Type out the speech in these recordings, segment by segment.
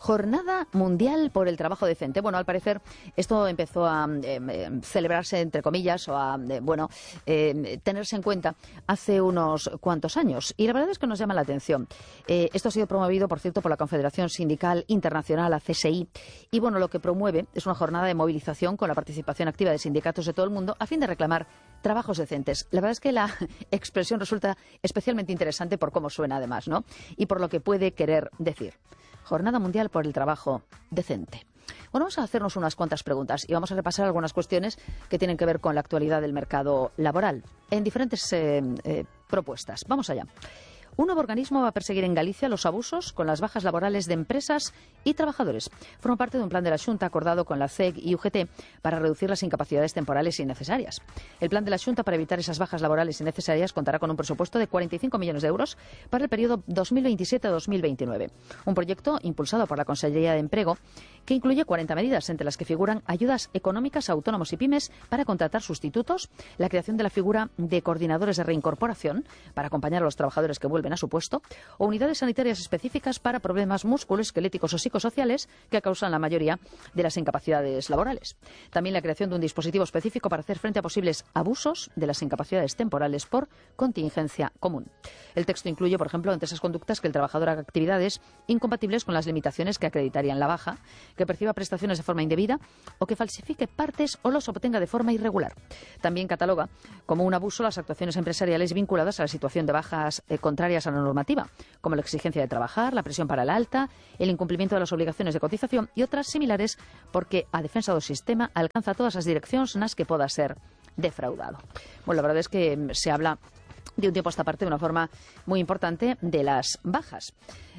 Jornada Mundial por el Trabajo Decente. Bueno, al parecer esto empezó a celebrarse, entre comillas, o a tenerse en cuenta hace unos cuantos años. Y la verdad es que nos llama la atención. Esto ha sido promovido, por cierto, por la Confederación Sindical Internacional, la CSI. Y bueno, lo que promueve es una jornada de movilización con la participación activa de sindicatos de todo el mundo a fin de reclamar trabajos decentes. La verdad es que la expresión resulta especialmente interesante por cómo suena, además, ¿no? Y por lo que puede querer decir. Jornada Mundial por el Trabajo Decente. Bueno, vamos a hacernos unas cuantas preguntas y vamos a repasar algunas cuestiones que tienen que ver con la actualidad del mercado laboral en diferentes propuestas. Vamos allá. Un nuevo organismo va a perseguir en Galicia los abusos con las bajas laborales de empresas y trabajadores. Forma parte de un plan de la Xunta acordado con la CEG y UGT para reducir las incapacidades temporales innecesarias. El plan de la Xunta para evitar esas bajas laborales innecesarias contará con un presupuesto de 45 millones de euros para el periodo 2027-2029. Un proyecto impulsado por la Consellería de Empleo que incluye 40 medidas, entre las que figuran ayudas económicas a autónomos y pymes para contratar sustitutos, la creación de la figura de coordinadores de reincorporación para acompañar a los trabajadores que vuelven a su puesto, o unidades sanitarias específicas para problemas musculoesqueléticos o psicosociales que causan la mayoría de las incapacidades laborales. También la creación de un dispositivo específico para hacer frente a posibles abusos de las incapacidades temporales por contingencia común. El texto incluye, por ejemplo, entre esas conductas que el trabajador haga actividades incompatibles con las limitaciones que acreditarían la baja, que perciba prestaciones de forma indebida o que falsifique partes o los obtenga de forma irregular. También cataloga como un abuso las actuaciones empresariales vinculadas a la situación de bajas contrarias a la normativa, como la exigencia de trabajar, la presión para el alta, el incumplimiento de las obligaciones de cotización y otras similares, porque a defensa do sistema alcanza todas as direccións nas que poda ser defraudado. Bueno, la verdad es que se habla de un tiempo a esta parte de una forma muy importante de las bajas.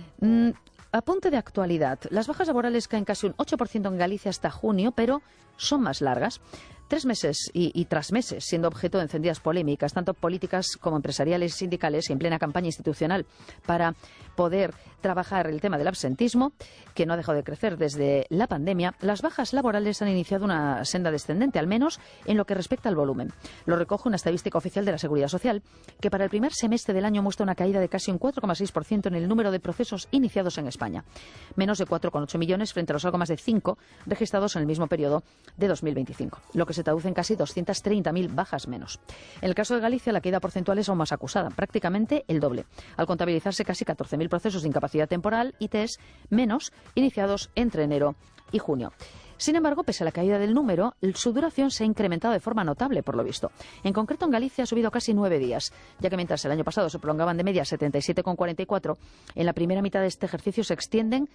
Apunte de actualidad. Las bajas laborales caen casi un 8% en Galicia hasta junio, pero son más largas. 3 meses y tras meses, siendo objeto de encendidas polémicas, tanto políticas como empresariales y sindicales, y en plena campaña institucional para poder trabajar el tema del absentismo, que no ha dejado de crecer desde la pandemia, las bajas laborales han iniciado una senda descendente, al menos en lo que respecta al volumen. Lo recoge una estadística oficial de la Seguridad Social, que para el primer semestre del año muestra una caída de casi un 4,6% en el número de procesos iniciados en España. Menos de 4,8 millones frente a los algo más de 5 registrados en el mismo periodo de 2025, lo que se traduce en casi 230.000 bajas menos. En el caso de Galicia, la caída porcentual es aún más acusada, prácticamente el doble, al contabilizarse casi 14.000 procesos de incapacidad temporal, ITES, menos, iniciados entre enero y junio. Sin embargo, pese a la caída del número, su duración se ha incrementado de forma notable, por lo visto. En concreto, en Galicia ha subido casi 9 días, ya que mientras el año pasado se prolongaban de media 77,44, en la primera mitad de este ejercicio se extienden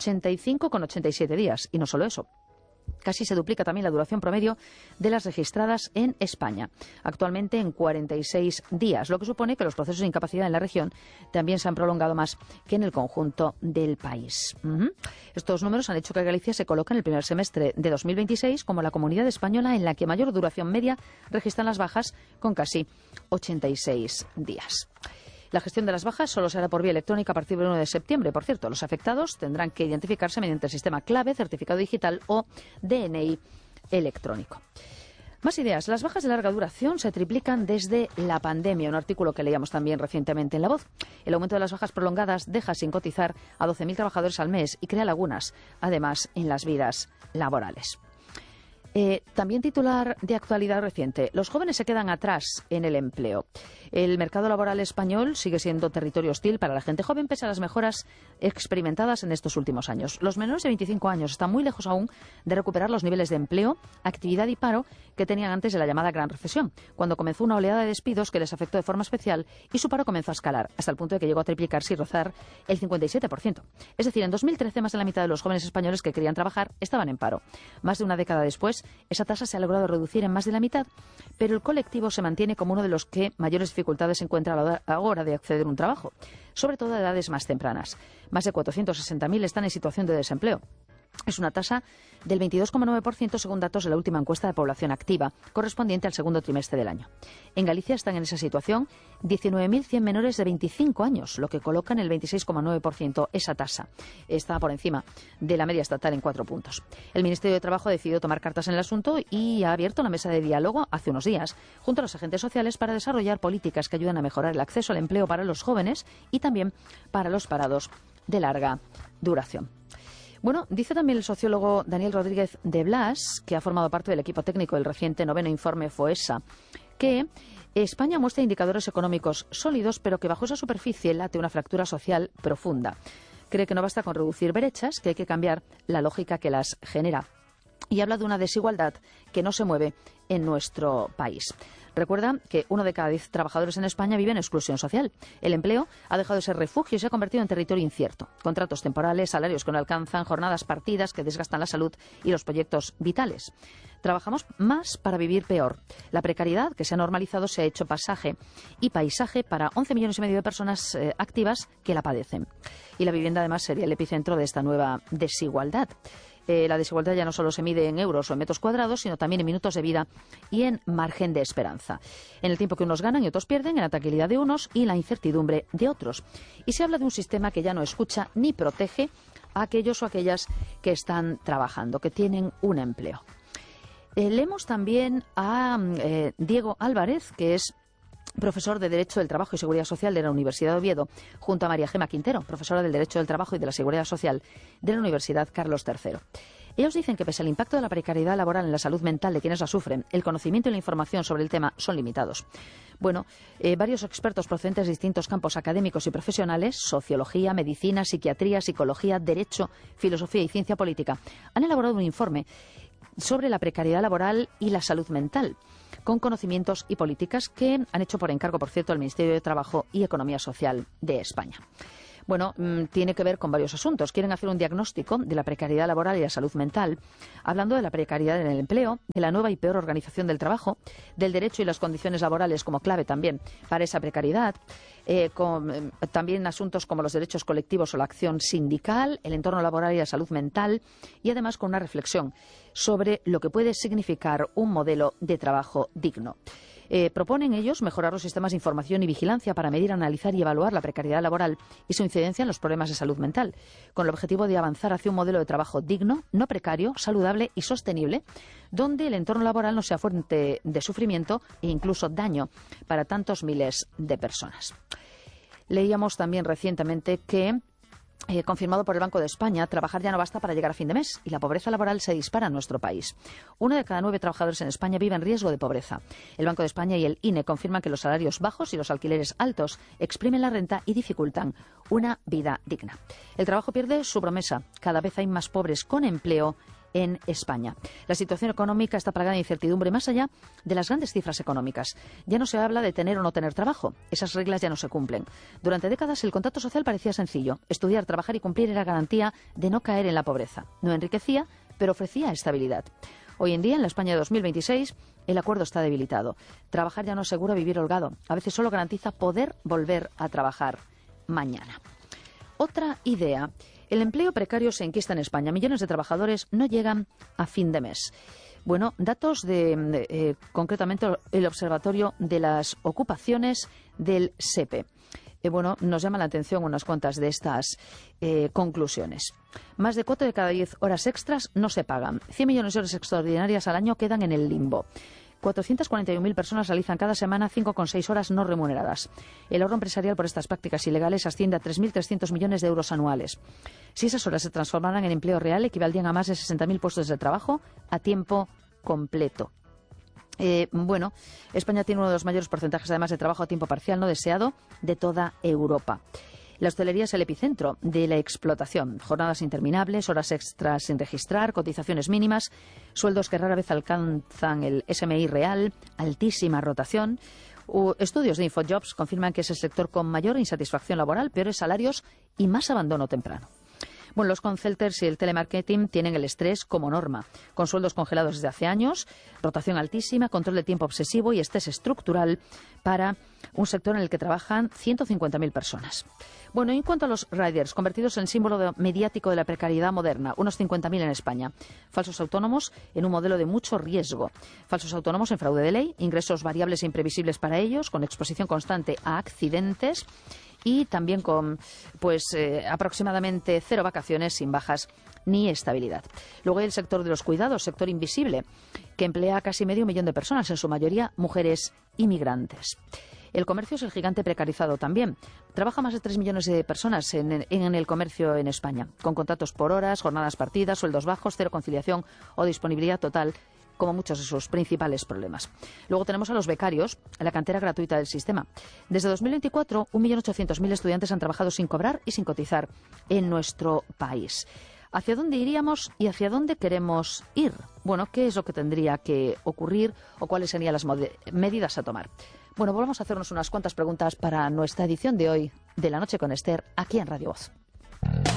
85,87 días. Y no solo eso. Casi se duplica también la duración promedio de las registradas en España, actualmente en 46 días, lo que supone que los procesos de incapacidad en la región también se han prolongado más que en el conjunto del país. Estos números han hecho que Galicia se coloque en el primer semestre de 2026 como la comunidad española en la que mayor duración media registran las bajas, con casi 86 días. La gestión de las bajas solo se hará por vía electrónica a partir del 1 de septiembre. Por cierto, los afectados tendrán que identificarse mediante el sistema clave, certificado digital o DNI electrónico. Más ideas. Las bajas de larga duración se triplican desde la pandemia. Un artículo que leíamos también recientemente en La Voz. El aumento de las bajas prolongadas deja sin cotizar a 12.000 trabajadores al mes y crea lagunas, además, en las vidas laborales. También titular de actualidad reciente. Los jóvenes se quedan atrás en el empleo. El mercado laboral español sigue siendo territorio hostil para la gente joven pese a las mejoras experimentadas en estos últimos años. Los menores de 25 años están muy lejos aún de recuperar los niveles de empleo, actividad y paro que tenían antes de la llamada Gran Recesión, cuando comenzó una oleada de despidos que les afectó de forma especial y su paro comenzó a escalar, hasta el punto de que llegó a triplicarse y rozar el 57%. Es decir, en 2013 más de la mitad de los jóvenes españoles que querían trabajar estaban en paro. Más de una década después, esa tasa se ha logrado reducir en más de la mitad, pero el colectivo se mantiene como uno de los que mayores dificultades encuentra a la hora de acceder a un trabajo, sobre todo a edades más tempranas. Más de 460.000 están en situación de desempleo. Es una tasa del 22,9% según datos de la última encuesta de población activa, correspondiente al segundo trimestre del año. En Galicia están en esa situación 19.100 menores de 25 años, lo que coloca en el 26,9% esa tasa. Está por encima de la media estatal en 4 puntos. El Ministerio de Trabajo ha decidido tomar cartas en el asunto y ha abierto una mesa de diálogo hace unos días junto a los agentes sociales para desarrollar políticas que ayuden a mejorar el acceso al empleo para los jóvenes y también para los parados de larga duración. Bueno, dice también el sociólogo Daniel Rodríguez de Blas, que ha formado parte del equipo técnico del reciente 9º informe FOESA, que España muestra indicadores económicos sólidos, pero que bajo esa superficie late una fractura social profunda. Cree que no basta con reducir brechas, que hay que cambiar la lógica que las genera. Y habla de una desigualdad que no se mueve en nuestro país. Recuerda que 1 de cada 10 trabajadores en España vive en exclusión social. El empleo ha dejado de ser refugio y se ha convertido en territorio incierto. Contratos temporales, salarios que no alcanzan, jornadas partidas que desgastan la salud y los proyectos vitales. Trabajamos más para vivir peor. La precariedad que se ha normalizado se ha hecho pasaje y paisaje para 11,5 millones de personas activas que la padecen. Y la vivienda además sería el epicentro de esta nueva desigualdad. La desigualdad ya no solo se mide en euros o en metros cuadrados, sino también en minutos de vida y en margen de esperanza. En el tiempo que unos ganan y otros pierden, en la tranquilidad de unos y la incertidumbre de otros. Y se habla de un sistema que ya no escucha ni protege a aquellos o aquellas que están trabajando, que tienen un empleo. Leemos también a Diego Álvarez, que es profesor de Derecho del Trabajo y Seguridad Social de la Universidad de Oviedo, junto a María Gema Quintero, profesora del Derecho del Trabajo y de la Seguridad Social de la Universidad Carlos III. Ellos dicen que pese al impacto de la precariedad laboral en la salud mental de quienes la sufren, el conocimiento y la información sobre el tema son limitados. Bueno, varios expertos procedentes de distintos campos académicos y profesionales, sociología, medicina, psiquiatría, psicología, derecho, filosofía y ciencia política, han elaborado un informe sobre la precariedad laboral y la salud mental, con conocimientos y políticas que han hecho por encargo, por cierto, al Ministerio de Trabajo y Economía Social de España. Bueno, tiene que ver con varios asuntos. Quieren hacer un diagnóstico de la precariedad laboral y la salud mental, hablando de la precariedad en el empleo, de la nueva y peor organización del trabajo, del derecho y las condiciones laborales como clave también para esa precariedad, también asuntos como los derechos colectivos o la acción sindical, el entorno laboral y la salud mental, y además con una reflexión sobre lo que puede significar un modelo de trabajo digno. Proponen ellos mejorar los sistemas de información y vigilancia para medir, analizar y evaluar la precariedad laboral y su incidencia en los problemas de salud mental, con el objetivo de avanzar hacia un modelo de trabajo digno, no precario, saludable y sostenible, donde el entorno laboral no sea fuente de sufrimiento e incluso daño para tantos miles de personas. Leíamos también recientemente que confirmado por el Banco de España, trabajar ya no basta para llegar a fin de mes y la pobreza laboral se dispara en nuestro país. 1 de cada 9 trabajadores en España vive en riesgo de pobreza. El Banco de España y el INE confirman que los salarios bajos y los alquileres altos exprimen la renta y dificultan una vida digna. El trabajo pierde su promesa. Cada vez hay más pobres con empleo en España. La situación económica está plagada de incertidumbre más allá de las grandes cifras económicas. Ya no se habla de tener o no tener trabajo. Esas reglas ya no se cumplen. Durante décadas el contrato social parecía sencillo. Estudiar, trabajar y cumplir era garantía de no caer en la pobreza. No enriquecía, pero ofrecía estabilidad. Hoy en día, en la España de 2026, el acuerdo está debilitado. Trabajar ya no asegura vivir holgado. A veces solo garantiza poder volver a trabajar mañana. Otra idea. El empleo precario se enquista en España. Millones de trabajadores no llegan a fin de mes. Bueno, datos de concretamente el Observatorio de las Ocupaciones del SEPE. Bueno, nos llama la atención unas cuantas de estas conclusiones. Más de 4 de cada 10 horas extras no se pagan. 100 millones de horas extraordinarias al año quedan en el limbo. 441.000 personas realizan cada semana 5,6 horas no remuneradas. El ahorro empresarial por estas prácticas ilegales asciende a 3.300 millones de euros anuales. Si esas horas se transformaran en empleo real, equivaldrían a más de 60.000 puestos de trabajo a tiempo completo. Bueno, España tiene uno de los mayores porcentajes además de trabajo a tiempo parcial no deseado de toda Europa. La hostelería es el epicentro de la explotación. Jornadas interminables, horas extras sin registrar, cotizaciones mínimas, sueldos que rara vez alcanzan el SMI real, altísima rotación. Estudios de InfoJobs confirman que es el sector con mayor insatisfacción laboral, peores salarios y más abandono temprano. Bueno, los consulters y el telemarketing tienen el estrés como norma, con sueldos congelados desde hace años, rotación altísima, control de tiempo obsesivo y estrés estructural para un sector en el que trabajan 150.000 personas. Bueno, en cuanto a los riders, convertidos en símbolo mediático de la precariedad moderna, unos 50.000 en España. Falsos autónomos en un modelo de mucho riesgo. Falsos autónomos en fraude de ley, ingresos variables e imprevisibles para ellos, con exposición constante a accidentes y también con aproximadamente 0 vacaciones sin bajas ni estabilidad. Luego hay el sector de los cuidados, sector invisible, que emplea a casi medio millón de personas, en su mayoría mujeres inmigrantes. El comercio es el gigante precarizado también. Trabaja más de 3 millones de personas en el comercio en España, con contratos por horas, jornadas partidas, sueldos bajos, cero conciliación o disponibilidad total, como muchos de sus principales problemas. Luego tenemos a los becarios, la cantera gratuita del sistema. Desde 2024, 1.800.000 estudiantes han trabajado sin cobrar y sin cotizar en nuestro país. ¿Hacia dónde iríamos y hacia dónde queremos ir? Bueno, ¿qué es lo que tendría que ocurrir o cuáles serían las medidas a tomar? Bueno, vamos a hacernos unas cuantas preguntas para nuestra edición de hoy de La Noche con Esther, aquí en Radio Voz.